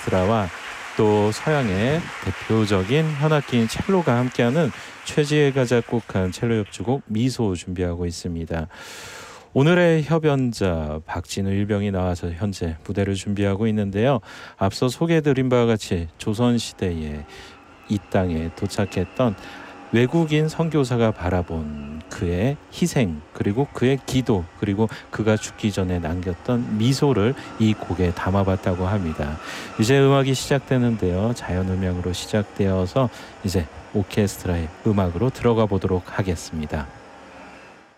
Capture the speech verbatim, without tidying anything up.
오케스트라와 또 서양의 대표적인 현악기인 첼로가 함께하는 최지혜가 작곡한 첼로 협주곡 미소 준비하고 있습니다. 오늘의 협연자 박진우 일병이 나와서 현재 무대를 준비하고 있는데요. 앞서 소개해드린 바와 같이 조선시대에 이 땅에 도착했던 외국인 선교사가 바라본 그의 희생, 그리고 그의 기도, 그리고 그가 죽기 전에 남겼던 미소를 이 곡에 담아봤다고 합니다. 이제 음악이 시작되는데요. 자연음향으로 시작되어서 이제 오케스트라의 음악으로 들어가 보도록 하겠습니다.